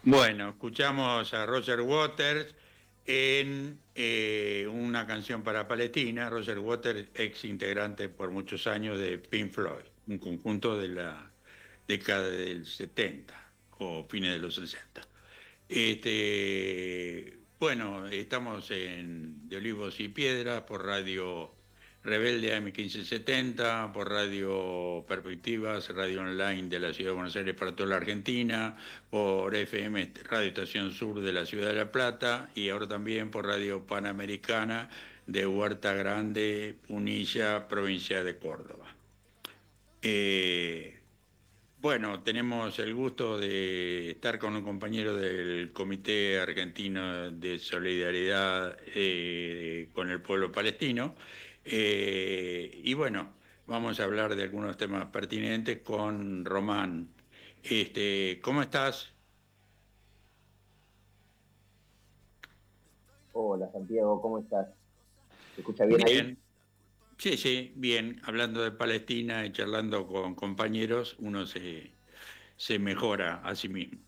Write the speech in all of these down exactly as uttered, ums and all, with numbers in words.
Bueno, escuchamos a Roger Waters en eh, una canción para Palestina. Roger Waters, ex integrante por muchos años de Pink Floyd, un conjunto de la década del setenta o fines de los sesenta. Este, bueno, estamos en De Olivos y Piedras por Radio Rebelde A M quince setenta, por Radio Perspectivas, Radio Online de la Ciudad de Buenos Aires para toda la Argentina, por F M Radio Estación Sur de la Ciudad de La Plata y ahora también por Radio Panamericana de Huerta Grande, Punilla, provincia de Córdoba. Eh, bueno, tenemos el gusto de estar con un compañero del Comité Argentino de Solidaridad eh, con el pueblo palestino. Eh, y bueno, vamos a hablar de algunos temas pertinentes con Román. Este, ¿cómo estás? Hola Santiago, ¿cómo estás? ¿Se escucha bien ahí? Bien, sí, sí, bien. Hablando de Palestina y charlando con compañeros, uno se, se mejora a sí mismo.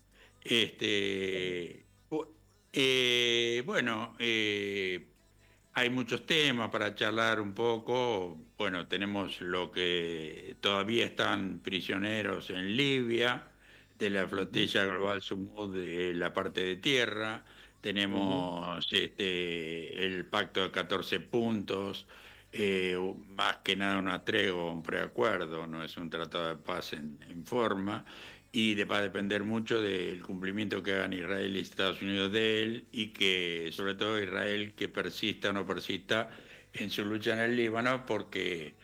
Este, bu- eh, bueno, eh, hay muchos temas para charlar un poco. Bueno, tenemos lo que todavía están prisioneros en Libia, de la Ujú, flotilla global Sumud de la parte de tierra. ujú. Tenemos este, el pacto de catorce puntos, eh, más que nada una tregua, un preacuerdo, no es un tratado de paz en, en forma y de, va a depender mucho del cumplimiento que hagan Israel y Estados Unidos de él y que sobre todo Israel que persista o no persista en su lucha en el Líbano porque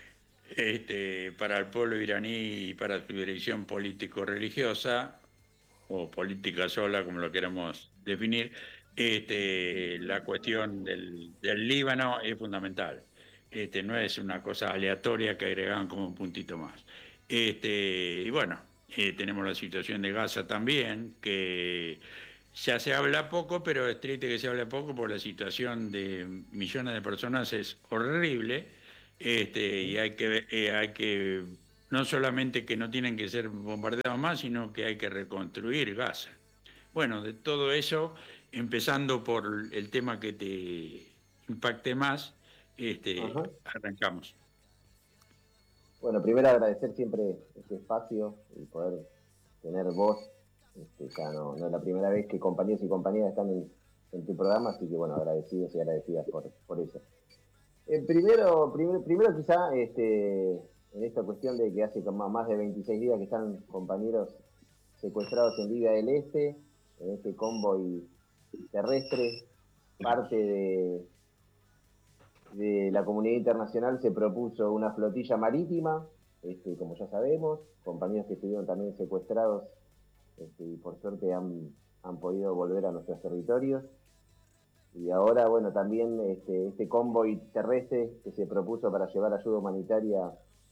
este, para el pueblo iraní y para su dirección político-religiosa o política sola, como lo queramos definir, este, la cuestión del, del Líbano es fundamental. Este, no es una cosa aleatoria que agregan como un puntito más. Este, y bueno, eh, tenemos la situación de Gaza también, que ya se habla poco, pero es triste que se hable poco porque la situación de millones de personas es horrible. Este, y hay que, eh, hay que no solamente que no tienen que ser bombardeados más, sino que hay que reconstruir Gaza. Bueno, de todo eso, empezando por el tema que te impacte más, este, Ajá. arrancamos. Bueno, primero agradecer siempre este espacio y poder tener voz. Este, ya no, no es la primera vez que compañeros y compañeras están en, en tu programa, así que bueno, agradecidos y agradecidas por, por eso. Eh, primero, primero, primero quizá este, en esta cuestión de que hace como más de veintiséis días que están compañeros secuestrados en Libia del Este, en este convoy terrestre, parte de, de la comunidad internacional se propuso una flotilla marítima, este, como ya sabemos, compañeros que estuvieron también secuestrados este, y por suerte han, han podido volver a nuestros territorios. Y ahora, bueno, también este, este convoy terrestre que se propuso para llevar ayuda humanitaria,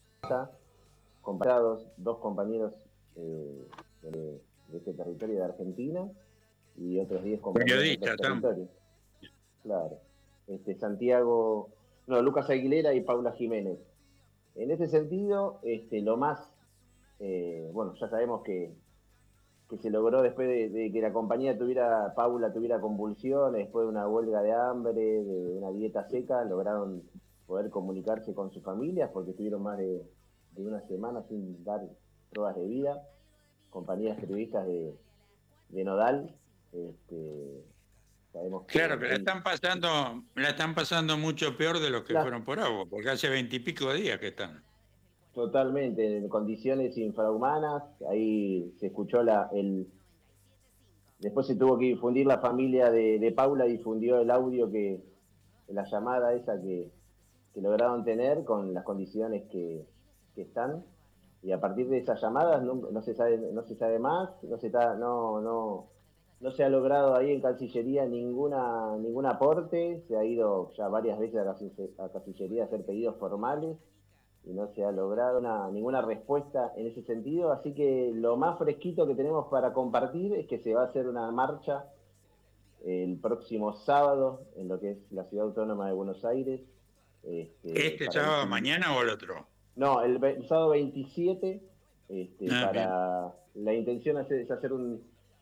comprados dos compañeros eh, de, de este territorio de Argentina y otros diez compañeros de Periodistas, otros estamos. territorios. Claro. Este, Santiago, no, Lucas Aguilera y Paula Jiménez. En ese sentido, este, lo más, eh, bueno, ya sabemos que, que se logró después de, de, que la compañía tuviera, Paula tuviera convulsiones, después de una huelga de hambre, de una dieta seca, lograron poder comunicarse con sus familias porque estuvieron más de, de una semana sin dar pruebas de vida. Compañías periodistas de, de Nodal, este, sabemos que Claro bueno, que la ahí están pasando, la están pasando mucho peor de los que la, fueron por agua, porque hace veintipico de días que están. totalmente, en condiciones infrahumanas, ahí se escuchó la, el, después se tuvo que difundir la familia de, de Paula, difundió el audio que, la llamada esa que, que lograron tener con las condiciones que, que están, y a partir de esas llamadas no, no se sabe, no se sabe más, no se está, no, no, no se ha logrado ahí en Cancillería ninguna, ningún aporte, se ha ido ya varias veces a Cancillería a hacer pedidos formales y no se ha logrado una, ninguna respuesta en ese sentido, así que lo más fresquito que tenemos para compartir es que se va a hacer una marcha el próximo sábado en lo que es la Ciudad Autónoma de Buenos Aires, este, ¿Este para sábado visibilizar. mañana o el otro? No, el, el sábado veintisiete, este, Ah, bien. para la intención es hacer un,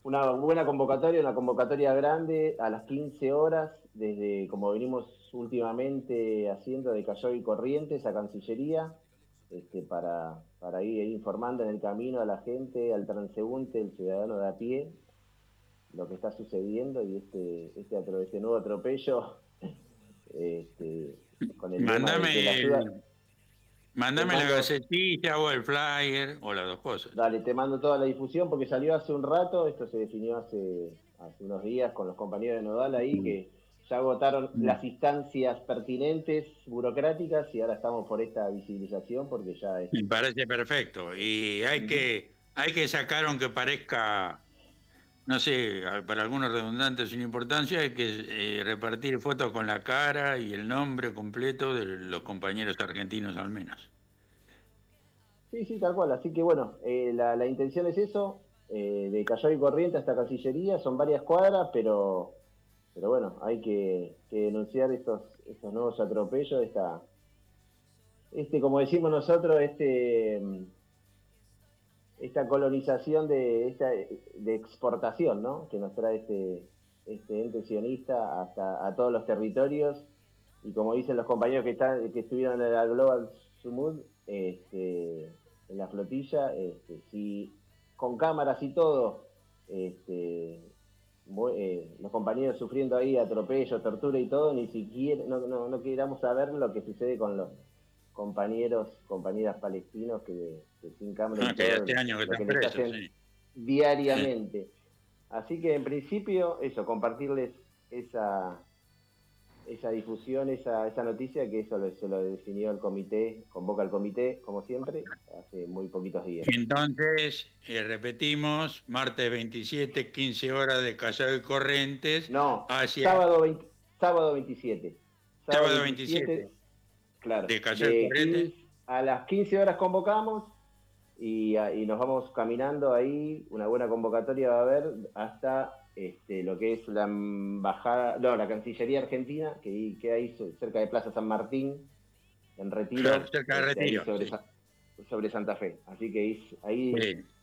Una buena convocatoria, una convocatoria grande a las quince horas, desde como venimos últimamente haciendo de Callao y Corrientes a Cancillería, este, para, para ir informando en el camino a la gente, al transeúnte, el ciudadano de a pie, lo que está sucediendo y este, este, este nuevo atropello, este, con el lema de, de la Mándame, ayuda. Te mándame la mando, gacetilla o el flyer o las dos cosas. dale, te mando toda la difusión porque salió hace un rato, esto se definió hace, hace unos días con los compañeros de Nodal ahí, que ya agotaron las instancias pertinentes, burocráticas, y ahora estamos por esta visibilización porque ya es... Me parece perfecto. Y hay Ujú. que, hay que sacar, aunque parezca, no sé, para algunos redundantes sin importancia, hay que eh, repartir fotos con la cara y el nombre completo de los compañeros argentinos al menos. Sí, sí, tal cual. Así que bueno, eh, la, la intención es eso, eh, de Callao y Corrientes hasta Cancillería, son varias cuadras, pero, pero bueno, hay que, que denunciar estos, estos nuevos atropellos, esta, este, como decimos nosotros, este, esta colonización de, esta, de exportación, ¿no? Que nos trae este, este ente sionista hasta a todos los territorios. Y como dicen los compañeros que, están, que estuvieron en la Global Sumud, este, en la flotilla, este, si con cámaras y todo, este, eh, los compañeros sufriendo ahí atropello, tortura y todo, ni siquiera, no, no, no queramos saber lo que sucede con los compañeros, compañeras palestinos que, que sin cámara y Ah, que hace todo, años que lo que están les presos, hacen sí. diariamente. Así que en principio, eso, compartirles esa, esa difusión, esa, esa noticia, que eso se lo definió el comité, convoca el comité, como siempre, hace muy poquitos días. Entonces, eh, repetimos, martes veintisiete, quince horas de Callao y Corrientes, No, hacia sábado, veinte, sábado veintisiete. Sábado sábado veintisiete, veintisiete claro, de Callao y de Corrientes. quince a las quince horas convocamos y, y nos vamos caminando ahí, una buena convocatoria va a haber hasta este, lo que es la embajada, no, la Cancillería Argentina, que queda ahí cerca de Plaza San Martín, en Claro, Retiro, cerca de este, ahí Retiro, sobre, sí. sobre Santa Fe. Así que ahí, ahí Sí.